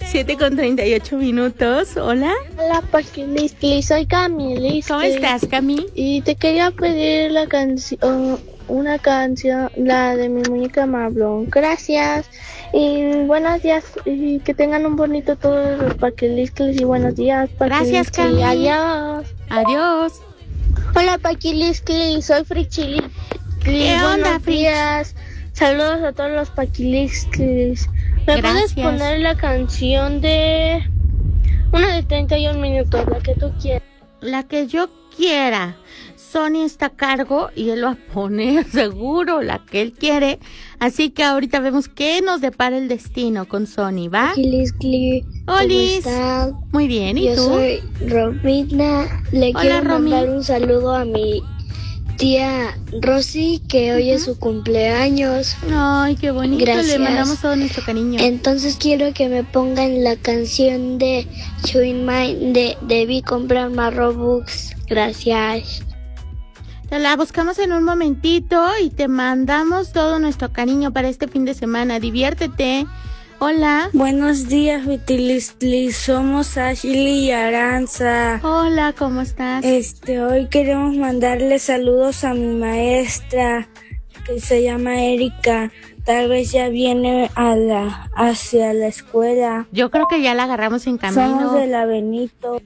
7:38. Hola. Hola, Paquiliskli, soy Camili. ¿Cómo estás, Cami? Y te quería pedir una canción, la de mi muñeca Marblon. Gracias. Y buenos días. Y que tengan un bonito todos los Paquilisklis. Y buenos días, Paquiliskli. Gracias, Cami. Adiós. Adiós. Hola, Paquiliskli, soy Frichili. ¿Qué onda, buenos Frich? días. Saludos a todos los Paquilisklis. ¿Me puedes poner la canción de una de 31 minutos, la que tú quieras? La que yo quiera. Sony está a cargo y él va a poner seguro la que él quiere. Así que ahorita vemos qué nos depara el destino con Sony, ¿va? Paquiliskli, Olis. ¿cómo estás? Muy bien, ¿y Yo tú? soy Romina. Le Hola, quiero Romy. mandar un saludo a mi tía Rosy, que hoy es su cumpleaños. Ay, qué bonito. Gracias. Le mandamos todo nuestro cariño. Entonces quiero que me pongan la canción de Chewing Mine de Debí comprar más Robux. Gracias. Te la buscamos en un momentito y te mandamos todo nuestro cariño para este fin de semana. Diviértete. Hola. Buenos días, Paquiliskli. Somos Ashley y Aranza. Hola, ¿cómo estás? Hoy queremos mandarle saludos a mi maestra, que se llama Erika. Tal vez ya viene hacia la escuela. Yo creo que ya la agarramos en camino. Somos de la Benito.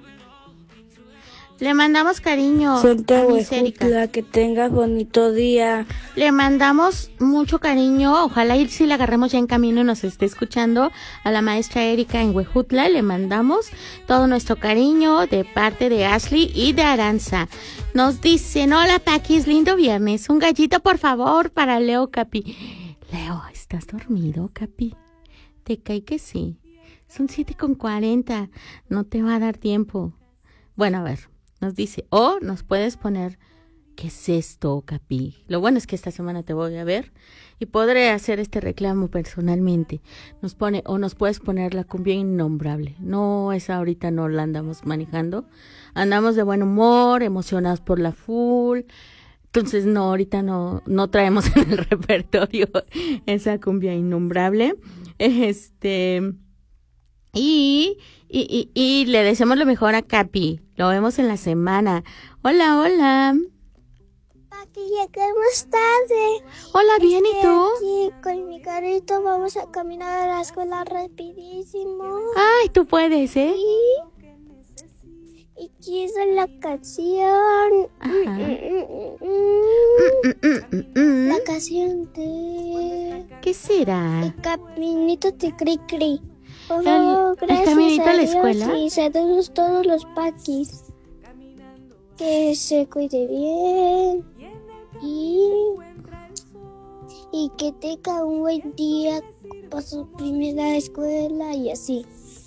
Le mandamos cariño Suelta a Miss Erika. Huejutla, que tengas bonito día. Le mandamos mucho cariño. Ojalá y si la agarremos ya en camino y nos esté escuchando. A la maestra Erika en Huejutla le mandamos todo nuestro cariño de parte de Ashley y de Aranza. Nos dicen, hola Paquis, lindo viernes. Un gallito, por favor, para Leo Capi. Leo, ¿estás dormido, Capi? Te cae que sí. Son 7:40. No te va a dar tiempo. Bueno, a ver. Nos dice, nos puedes poner, ¿qué es esto, Capi? Lo bueno es que esta semana te voy a ver y podré hacer este reclamo personalmente. Nos pone, nos puedes poner la cumbia innombrable. No, esa ahorita no la andamos manejando. Andamos de buen humor, emocionados por la full. Entonces, no, ahorita no traemos en el repertorio esa cumbia innombrable. Y le deseamos lo mejor a Capi. Lo vemos en la semana. Hola, hola. Paqui, llegamos tarde. Hola, bien, ¿y tú? Aquí con mi carrito vamos a caminar a la escuela rapidísimo. Ay, tú puedes, ¿eh? Y quiso la canción. Ajá. La canción de... ¿Qué será? El caminito de Cri Cri. Oh, ¿El gracias caminito a la Dios, escuela? y saludos todos los paquis. Que se cuide bien. Y que tenga un buen día para su primera escuela y así.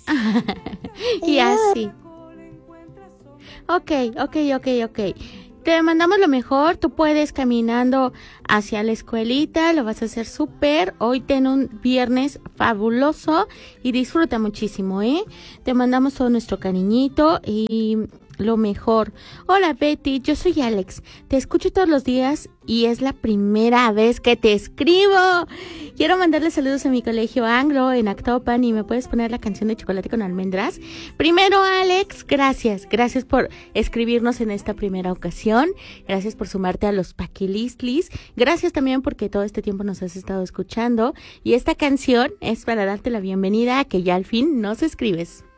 Y así. Ok. Te mandamos lo mejor. Tú puedes caminando hacia la escuelita. Lo vas a hacer súper. Hoy ten un viernes fabuloso y disfruta muchísimo, ¿eh? Te mandamos todo nuestro cariñito y lo mejor. Hola, Betty. Yo soy Alex. Te escucho todos los días y es la primera vez que te escribo. Quiero mandarle saludos a mi colegio Anglo en Actopan y me puedes poner la canción de Chocolate con Almendras. Primero, Alex, gracias por escribirnos en esta primera ocasión. Gracias por sumarte a los Paquilisklis. Gracias también porque todo este tiempo nos has estado escuchando. Y esta canción es para darte la bienvenida a que ya al fin nos escribes.